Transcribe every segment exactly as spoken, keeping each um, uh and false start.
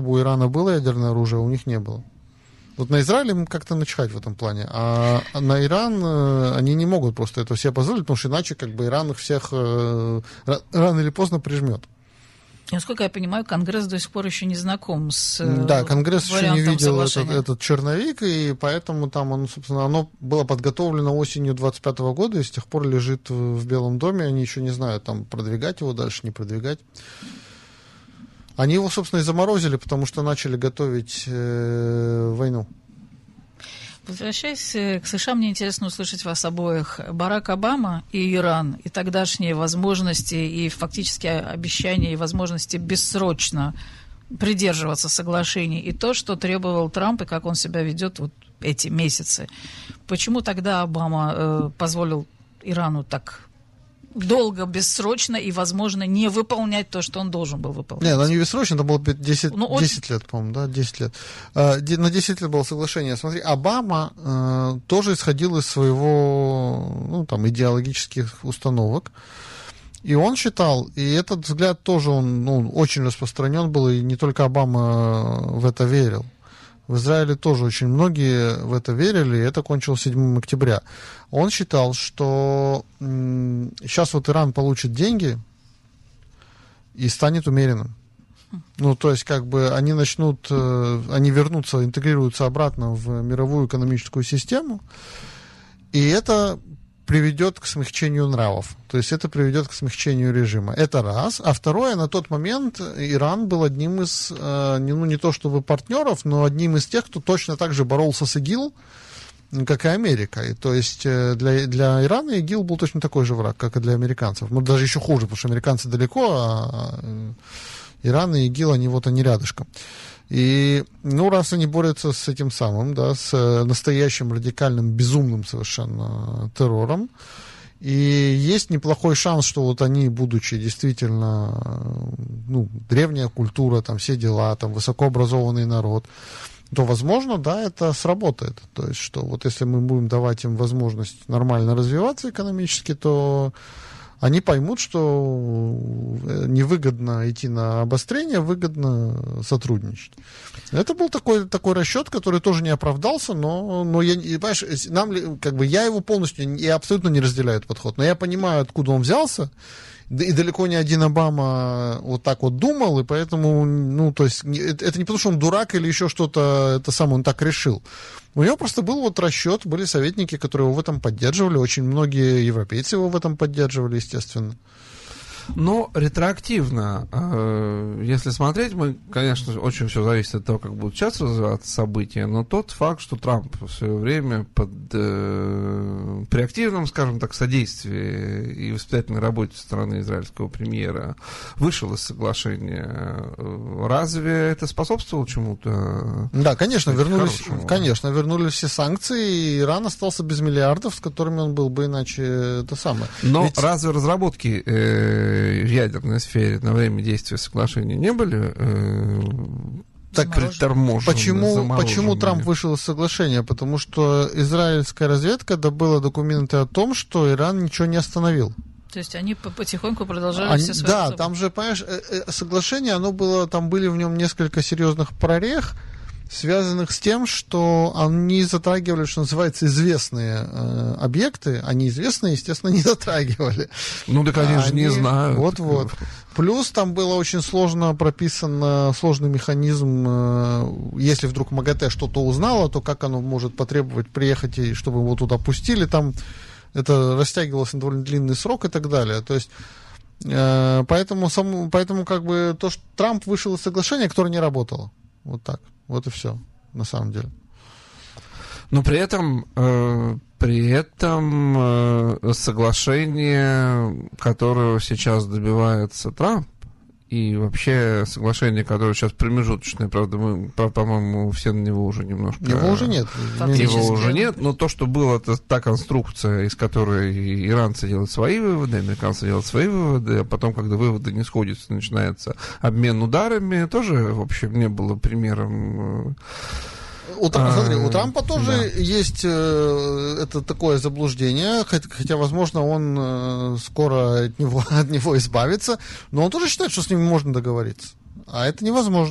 бы у Ирана было ядерное оружие, а у них не было. Вот на Израиль им как-то начихать в этом плане, а на Иран э, они не могут просто это себе позволить, потому что иначе как бы Иран их всех э, рано или поздно прижмет. Насколько я понимаю, Конгресс до сих пор еще не знаком с Да, Конгресс еще не видел этот, этот черновик, и поэтому там он, собственно, оно было подготовлено осенью двадцать пятого года и с тех пор лежит в Белом доме, они еще не знают, там, продвигать его дальше, не продвигать. Они его, собственно, и заморозили, потому что начали готовить э, войну. Возвращаясь к США, мне интересно услышать вас обоих. Барак Обама и Иран, и тогдашние возможности, и фактически обещания, и возможности бессрочно придерживаться соглашений, и то, что требовал Трамп, и как он себя ведет вот эти месяцы. Почему тогда Обама э, позволил Ирану так долго, бессрочно и, возможно, не выполнять то, что он должен был выполнять? Нет, ну не бессрочно, это было десять, ну, очень... десять лет, по-моему, да, десять лет. А, на десять лет было соглашение. Смотри, Обама а, тоже исходил из своего, ну, там, идеологических установок. И он считал, и этот взгляд тоже, он, ну, очень распространен был, и не только Обама в это верил. В Израиле тоже очень многие в это верили, и это кончилось седьмого октября. Он считал, что м- сейчас вот Иран получит деньги и станет умеренным. Ну, то есть, как бы, они начнут, э, они вернутся, интегрируются обратно в мировую экономическую систему, и это приведет к смягчению нравов. То есть это приведет к смягчению режима. Это раз. А второе, на тот момент Иран был одним из, э, не, ну не то чтобы партнеров, но одним из тех, кто точно так же боролся с ИГИЛ, как и Америка. И, то есть э, для, для Ирана ИГИЛ был точно такой же враг, как и для американцев. Ну, даже еще хуже, потому что американцы далеко, а э, Иран и ИГИЛ, они вот они рядышком. И, ну, раз они борются с этим самым, да, с настоящим радикальным, безумным совершенно террором, и есть неплохой шанс, что вот они, будучи действительно, ну, древняя культура, там, все дела, там, высокообразованный народ, то, возможно, да, это сработает. То есть, что вот если мы будем давать им возможность нормально развиваться экономически, то они поймут, что невыгодно идти на обострение, выгодно сотрудничать. Это был такой, такой расчет, который тоже не оправдался, но, но я, понимаешь, нам, как бы, я его полностью, я абсолютно не разделяю этот подход, но я понимаю, откуда он взялся, и далеко не один Обама вот так вот думал, и поэтому, ну, то есть, это не потому, что он дурак или еще что-то, это сам он так решил. У него просто был вот расчет, были советники, которые его в этом поддерживали, очень многие европейцы его в этом поддерживали, естественно. Но ретроактивно, э, если смотреть, мы, конечно, очень все зависит от того, как будут сейчас развиваться события, но тот факт, что Трамп в свое время под, э, при активном, скажем так, содействии и воспитательной работе со стороны израильского премьера вышел из соглашения, разве это способствовало чему-то? Да, конечно, вернулись, хорошему? конечно, вернулись все санкции, и Иран остался без миллиардов, с которыми он был бы иначе это самое. Но Ведь... разве разработки э, в ядерной сфере на время действия соглашения не были э, так приторможены, почему, почему Трамп вышел из соглашения? Потому что израильская разведка добыла документы о том, что Иран ничего не остановил. То есть они потихоньку продолжали они, все свои Да, разговоры. там же, понимаешь, соглашение, оно было, там были в нем несколько серьезных прорех, связанных с тем, что они затрагивали, что называется, известные э, объекты, а неизвестные, естественно, не затрагивали. Ну, так они, они же не знают. Вот-вот. Плюс там было очень сложно прописан сложный механизм, э, если вдруг МАГАТЭ что-то узнало, то как оно может потребовать приехать, и чтобы его туда пустили, там это растягивалось на довольно длинный срок и так далее. То есть э, поэтому, сам, поэтому как бы то, что Трамп вышел из соглашения, которое не работало. Вот так. Вот и все, на самом деле. Но при этом, э, при этом э, соглашение, которого сейчас добивается Трамп, и вообще соглашение, которое сейчас промежуточное, правда, мы, по-моему, все на него уже немножко... Его уже нет. Его уже нет, но то, что было, это та конструкция, из которой иранцы делают свои выводы, американцы делают свои выводы, а потом, когда выводы не сходятся, начинается обмен ударами, тоже, в общем, не было примером... У, а, смотри, у Трампа тоже да. есть э, это такое заблуждение, хотя, хотя, возможно, он э, скоро от него, от него избавится, но он тоже считает, что с ним можно договориться. А это невозможно.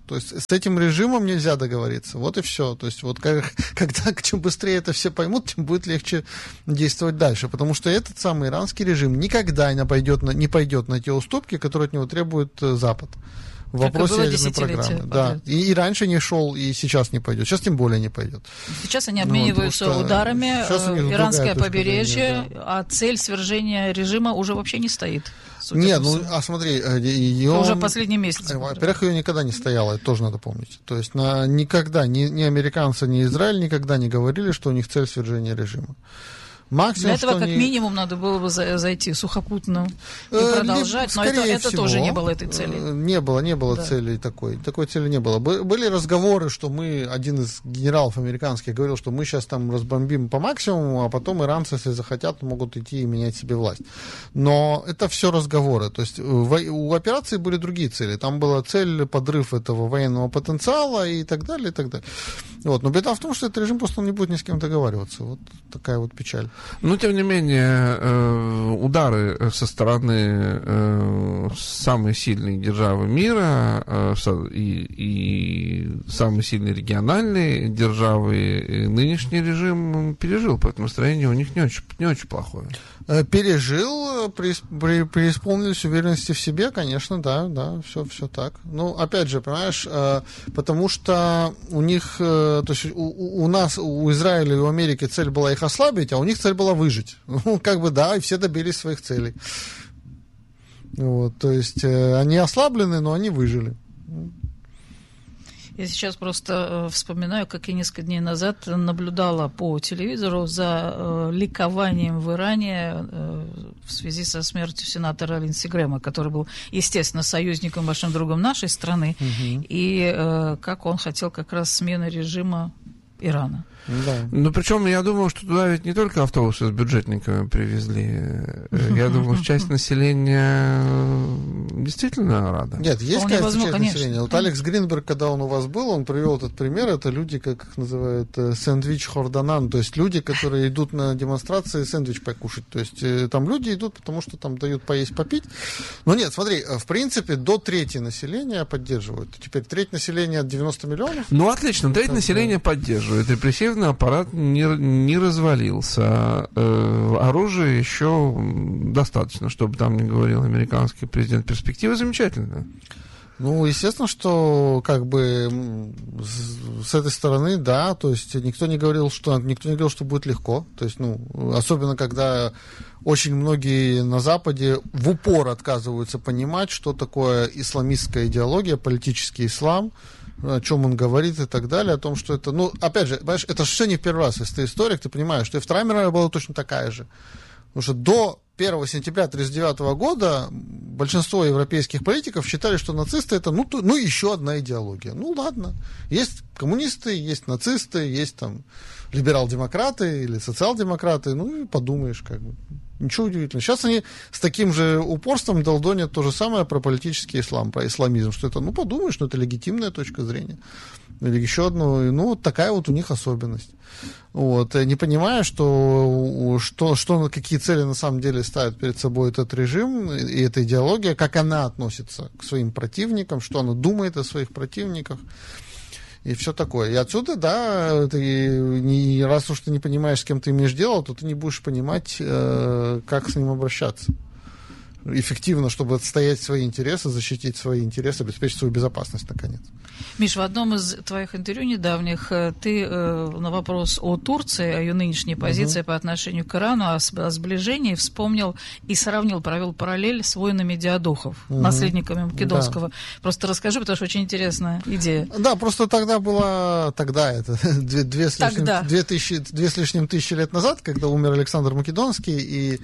То есть с этим режимом нельзя договориться. Вот и все. То есть вот как, когда чем быстрее это все поймут, тем будет легче действовать дальше. Потому что этот самый иранский режим никогда не пойдет на, не пойдет на те уступки, которые от него требует Запад. В вопросе ядерной программы. Да. И, и раньше не шел, и сейчас не пойдет. Сейчас тем более не пойдет. Сейчас они обмениваются ну, ударами. Иранское побережье, зрения, да. А цель свержения режима уже вообще не стоит. Нет, ну, а смотри, ее... Это уже последний месяц. Во-первых, ее никогда не стояло, это тоже надо помнить. То есть на, никогда, ни, ни американцы, ни Израиль никогда не говорили, что у них цель свержения режима. Максимум, Для этого как они... минимум надо было бы зайти сухопутно и продолжать, но это, это всего, тоже не было этой цели. Не было, не было да. цели такой. Такой цели не было. Были разговоры, что мы, один из генералов американских говорил, что мы сейчас там разбомбим по максимуму, а потом иранцы, если захотят, могут идти и менять себе власть. Но это все разговоры. То есть у операции были другие цели. Там была цель подрыв этого военного потенциала и так далее, и так далее. Вот. Но беда в том, что этот режим просто не будет ни с кем договариваться. Вот такая вот печаль. Но, тем не менее, э, удары со стороны э, самой сильной державы мира э, и, и самой сильной региональной державы нынешний режим пережил, поэтому настроение у них не очень, не очень плохое. Пережил, преисполнились уверенности в себе, конечно, да, да, все, все так. Ну, опять же, понимаешь, потому что у них, то есть у, у нас, у Израиля и у Америки цель была их ослабить, а у них цель была выжить. Ну, как бы, да, и все добились своих целей. Вот, то есть они ослаблены, но они выжили. Я сейчас просто вспоминаю, как я несколько дней назад наблюдала по телевизору за э, ликованием в Иране э, в связи со смертью сенатора Линдси Грэма, который был, естественно, союзником, большим другом нашей страны, угу. и э, как он хотел как раз смены режима Ирана. Да. Ну, причем, я думаю, что туда ведь не только автобусы с бюджетниками привезли. Я думаю, часть населения действительно рада. Нет, есть какая-то часть конечно. населения. Вот Алекс Гринберг, когда он у вас был, он привел этот пример. Это люди, как их называют, сэндвич хорданан. То есть люди, которые идут на демонстрации сэндвич покушать. То есть там люди идут, потому что там дают поесть, попить. Но нет, смотри, в принципе, до трети населения поддерживают. Теперь треть населения от девяноста миллионов. Ну, отлично, треть населения поддерживает. Репрессивный аппарат не, не развалился. Э, оружия еще достаточно, чтобы там не говорил американский президент. Перспектива замечательная. Ну, естественно, что как бы с, с этой стороны, да, то есть никто не говорил, что никто не говорил, что будет легко. То есть, ну, особенно когда очень многие на Западе в упор отказываются понимать, что такое исламистская идеология, политический ислам, о чем он говорит и так далее, о том, что это, ну, опять же, понимаешь, это же все не в первый раз. Если ты историк, ты понимаешь, что и Вторая мировая была точно такая же. Потому что до первого сентября тысяча девятьсот тридцать девятого года большинство европейских политиков считали, что нацисты это, ну, то, ну, еще одна идеология. Ну, ладно. Есть коммунисты, есть нацисты, есть там либерал-демократы или социал-демократы. Ну, и подумаешь, как бы. Ничего удивительного. Сейчас они с таким же упорством долдонят то же самое про политический ислам, про исламизм, что это, ну, подумаешь, ну, это легитимная точка зрения. Или еще одну, ну, вот такая вот у них особенность. Вот, не понимая, что, что, что, какие цели на самом деле ставит перед собой этот режим и эта идеология, как она относится к своим противникам, что она думает о своих противниках. И все такое. И отсюда, да, ты не, раз уж ты не понимаешь, с кем ты имеешь дело, то ты не будешь понимать, э, как с ним обращаться. Эффективно, чтобы отстоять свои интересы, защитить свои интересы, обеспечить свою безопасность, наконец. Миш, в одном из твоих интервью недавних ты э, на вопрос о Турции, о ее нынешней позиции uh-huh. по отношению к Ирану, о, о сближении вспомнил и сравнил, провел параллель с воинами диадохов, uh-huh. наследниками Македонского. Да. Просто расскажи, потому что очень интересная идея. Да, просто тогда была, тогда это, две, две, с, лишним, две, тысячи, две с лишним тысячи лет назад, когда умер Александр Македонский, и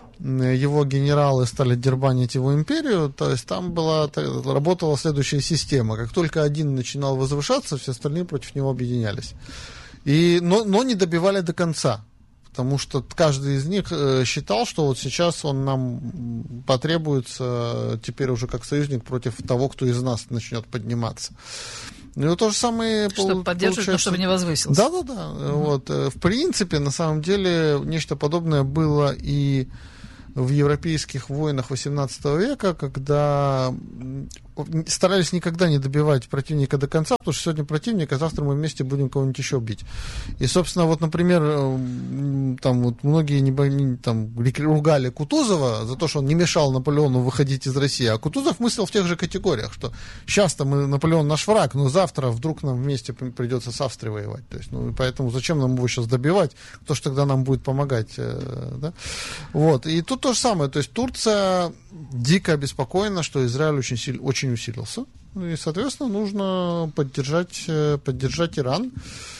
его генералы стали дербанить его империю, то есть там была, работала следующая система. Как только один начинал возвышаться, все остальные против него объединялись. И, но, но не добивали до конца, потому что каждый из них считал, что вот сейчас он нам потребуется теперь уже как союзник против того, кто из нас начнет подниматься. Ну, то же самое... Чтобы поддерживать, но чтобы не возвысился. Да-да-да. Mm-hmm. Вот. В принципе, на самом деле, нечто подобное было и в европейских войнах восемнадцатого века, когда старались никогда не добивать противника до конца, потому что сегодня противник, а завтра мы вместе будем кого-нибудь еще бить. И, собственно, вот, например, там вот многие не, там, ругали Кутузова за то, что он не мешал Наполеону выходить из России, а Кутузов мыслил в тех же категориях, что сейчас-то мы, Наполеон наш враг, но завтра вдруг нам вместе придется с Австрией воевать. То есть, ну, и поэтому зачем нам его сейчас добивать, кто ж тогда нам будет помогать, да? Вот. И тут то же самое, то есть Турция дико обеспокоена, что Израиль очень, сильно, очень усилился, и, соответственно, нужно поддержать, поддержать Иран,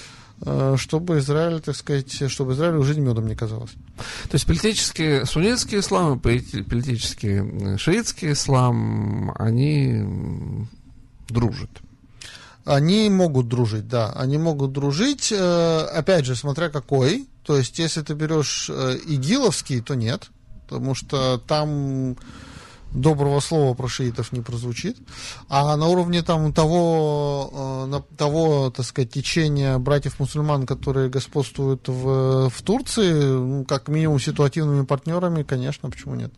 чтобы Израиль, так сказать, чтобы Израилю жизнь медом не казалась. То есть политический суннитский ислам и политический шиитский ислам, они дружат. Они могут дружить, да, они могут дружить, опять же, смотря какой. То есть, если ты берешь игиловский, то нет, потому что там доброго слова про шиитов не прозвучит. А на уровне там того, на, того, так сказать, течения братьев-мусульман, которые господствуют в, в Турции, ну, как минимум ситуативными партнерами, конечно, почему нет?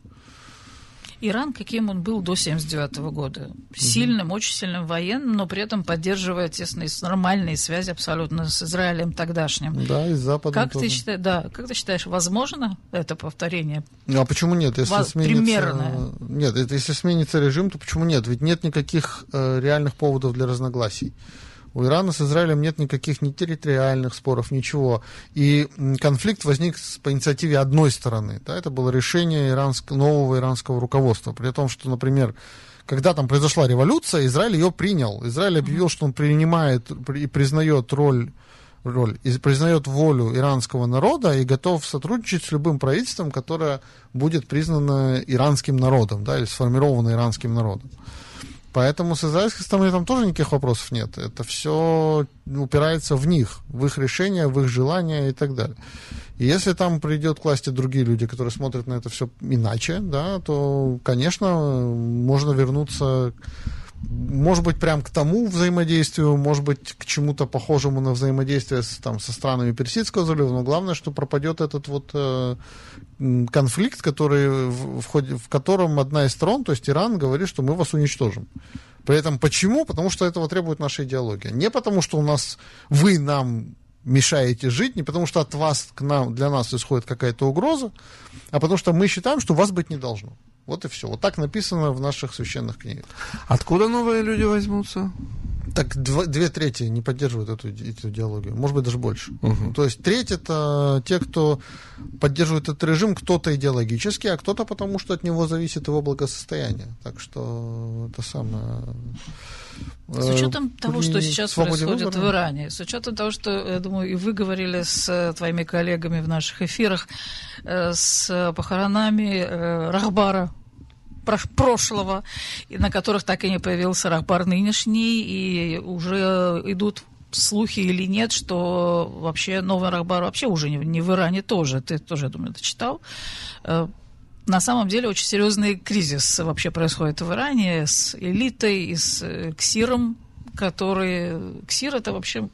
Иран, каким он был до семьдесят девятого года. Сильным, угу. очень сильным военным, но при этом поддерживая тесные, нормальные связи абсолютно с Израилем тогдашним. Да, и с Западом как тоже. Ты считаешь, да, как ты считаешь, возможно это повторение? А почему нет? Если Во- сменится, примерное. Нет, это, если сменится режим, то почему нет? Ведь нет никаких э, реальных поводов для разногласий. У Ирана с Израилем нет никаких ни территориальных споров, ничего. И конфликт возник по инициативе одной стороны. Да, это было решение иранск... нового иранского руководства. При том, что, например, когда там произошла революция, Израиль ее принял. Израиль объявил, что он принимает и признает роль, роль и признает волю иранского народа и готов сотрудничать с любым правительством, которое будет признано иранским народом, да, или сформировано иранским народом. Поэтому с израильской стороны там тоже никаких вопросов нет. Это все упирается в них, в их решения, в их желания и так далее. И если там придет к власти другие люди, которые смотрят на это все иначе, да, то, конечно, можно вернуться, может быть, прям к тому взаимодействию, может быть, к чему-то похожему на взаимодействие с, там, со странами Персидского залива, но главное, что пропадет этот вот э, конфликт, который, в, в, ходе, в котором одна из сторон, то есть Иран, говорит, что мы вас уничтожим. При этом почему? Потому что этого требует наша идеология. Не потому, что у нас вы нам мешаете жить, не потому, что от вас к нам, для нас исходит какая-то угроза, а потому что мы считаем, что вас быть не должно. Вот и все. Вот так написано в наших священных книгах. Откуда новые люди возьмутся? Так дв- две трети не поддерживают эту, эту идеологию. Может быть, даже больше. Угу. То есть треть — это те, кто поддерживает этот режим, кто-то идеологически, а кто-то потому, что от него зависит его благосостояние. Так что это самое... С учетом того, что сейчас происходит выбора. в Иране, с учетом того, что, я думаю, и вы говорили с твоими коллегами в наших эфирах, с похоронами Рахбара прошлого, на которых так и не появился Рахбар нынешний, и уже идут слухи или нет, что вообще новый Рахбар вообще уже не, не в Иране тоже. Ты тоже, я думаю, это читал. На самом деле очень серьезный кризис вообще происходит в Иране с элитой и с ксиром, который... Ксир — это вообще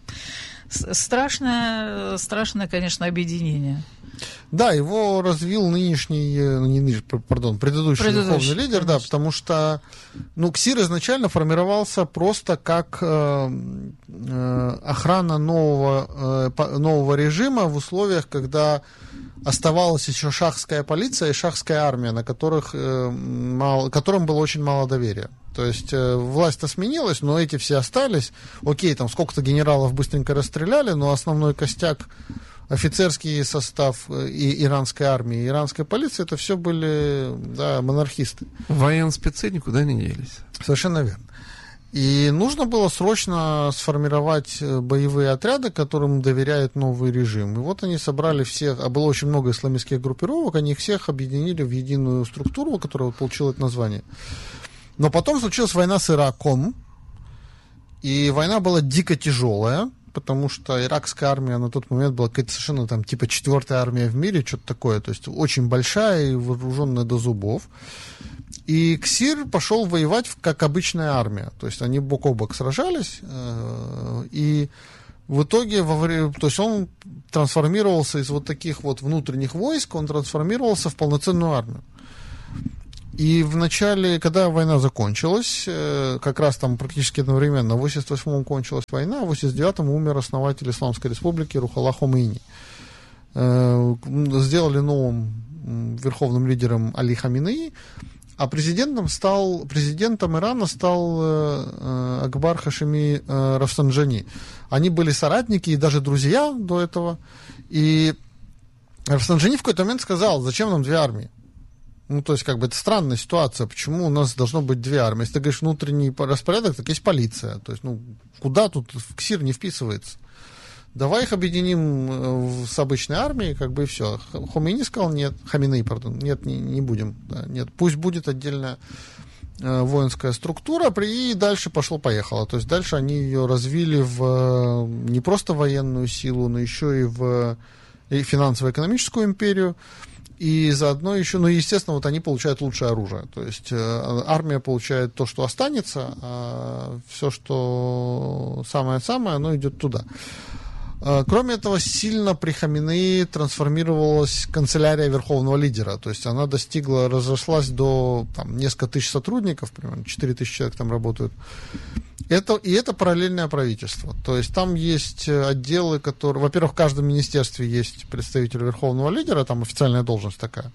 страшное, страшное, конечно, объединение. Да, его развил нынешний, не нынешний, пардон, предыдущий, предыдущий духовный лидер, конечно. Да, потому что, ну, ксир изначально формировался просто как э, э, охрана нового, э, нового режима в условиях, когда оставалась еще шахская полиция и шахская армия, на которых, э, мало, которым было очень мало доверия. То есть э, власть-то сменилась, но эти все остались. Окей, там сколько-то генералов быстренько расстреляли, но основной костяк, офицерский состав и иранской армии, и иранской полиции, это все были, да, монархисты. Военспецы никуда не делись. Совершенно верно. И нужно было срочно сформировать боевые отряды, которым доверяет новый режим. И вот они собрали всех, а было очень много исламистских группировок, они их всех объединили в единую структуру, которая вот получила это название. Но потом случилась война с Ираком, и война была дико тяжелая, потому что иракская армия на тот момент была какая-то совершенно там типа четвертая армия в мире, что-то такое, то есть очень большая и вооруженная до зубов. И ксир пошел воевать как обычная армия, то есть они бок о бок сражались, и в итоге, во время, то есть он трансформировался из вот таких вот внутренних войск, он трансформировался в полноценную армию. И в начале, когда война закончилась, как раз там практически одновременно, в восемьдесят восьмом кончилась война, а в восемьдесят девятом умер основатель Исламской Республики Рухалла Хомейни. Сделали новым верховным лидером Али Хаминеи, а президентом стал, президентом Ирана стал э, Акбар Хашеми э, Рафсанджани. Они были соратники и даже друзья до этого. И Рафсанджани в какой-то момент сказал, зачем нам две армии? Ну, то есть, как бы, это странная ситуация. Почему у нас должно быть две армии? Если ты говоришь внутренний распорядок, так есть полиция. То есть, ну, куда тут в КСИР не вписывается? Давай их объединим с обычной армией, как бы, и все. Хомейни сказал, нет, Хаминеи, пардон, нет, не, не будем. Да, нет, пусть будет отдельная э, воинская структура, и дальше пошло-поехало. То есть, дальше они ее развили в не просто военную силу, но еще и в и финансово-экономическую империю. И заодно еще, ну, естественно, вот они получают лучшее оружие. То есть э, армия получает то, что останется, а все, что самое-самое, оно идет туда. Э, кроме этого, сильно при Хаминеи трансформировалась канцелярия верховного лидера. То есть она достигла, разрослась до там, несколько тысяч сотрудников, примерно четыре тысячи человек там работают. Это, и это параллельное правительство. То есть там есть отделы, которые... Во-первых, в каждом министерстве есть представитель верховного лидера, там официальная должность такая,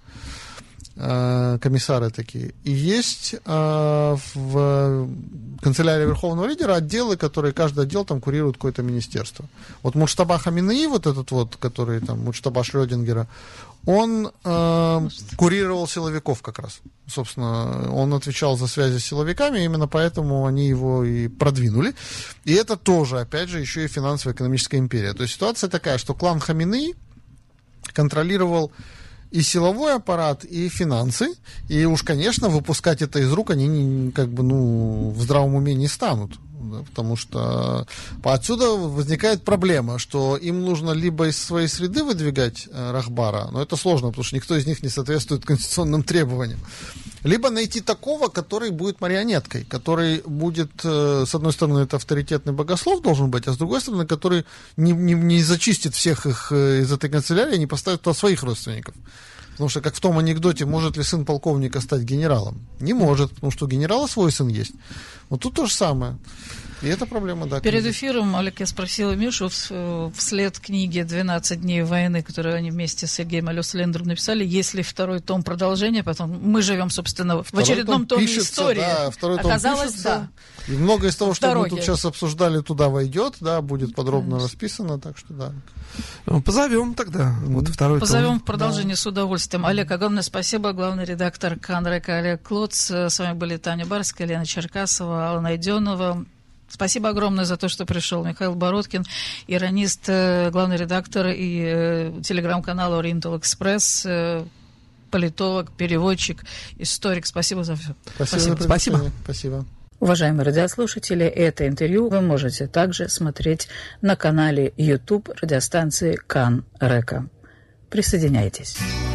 э, комиссары такие. И есть э, в канцелярии верховного лидера отделы, которые каждый отдел там курирует какое-то министерство. Вот Муджтаба Хаминеи, вот этот вот, который там, Муджтаба Шрёдингера, он э, курировал силовиков как раз. Собственно, он отвечал за связи с силовиками, именно поэтому они его и продвинули. И это тоже, опять же, еще и финансово-экономическая империя. То есть ситуация такая, что клан Хаминеи контролировал и силовой аппарат, и финансы. И уж, конечно, выпускать это из рук они не, как бы, ну, в здравом уме не станут. Да, потому что отсюда возникает проблема, что им нужно либо из своей среды выдвигать э, Рахбара, но это сложно, потому что никто из них не соответствует конституционным требованиям, либо найти такого, который будет марионеткой, который будет, э, с одной стороны, это авторитетный богослов должен быть, а с другой стороны, который не, не, не зачистит всех их э, из этой канцелярии, не поставит туда своих родственников. Потому что, как в том анекдоте, может ли сын полковника стать генералом? Не может, потому что у генерала свой сын есть. Вот тут то же самое. И это проблема, да. Перед эфиром, Олег, я спросила Мишу, вслед книги «двенадцать дней войны», которую они вместе с Сергеем Алёс-Лендером написали, есть ли второй том продолжения? Потом мы живем, собственно, второй в очередном том томе пишется, истории. Да, второй том Оказалось, пишется, да. И многое из того, что Дороги. мы тут сейчас обсуждали, туда войдет, да, будет подробно Конечно. расписано, так что да. Ну, позовем тогда. Mm-hmm. Вот второй Позовем том. в продолжение да. с удовольствием. Олег, огромное спасибо. Главный редактор Канрека Олег Клоц. С вами были Таня Барская, Лена Черкасова, Алла Найденова. Спасибо огромное за то, что пришел Михаил Бородкин, иранист, главный редактор и э, телеграм-канала Oriental Express, э, политолог, переводчик, историк. Спасибо за все. Спасибо. Спасибо. Спасибо. Спасибо. Уважаемые радиослушатели, это интервью вы можете также смотреть на канале YouTube радиостанции Канрека. Присоединяйтесь.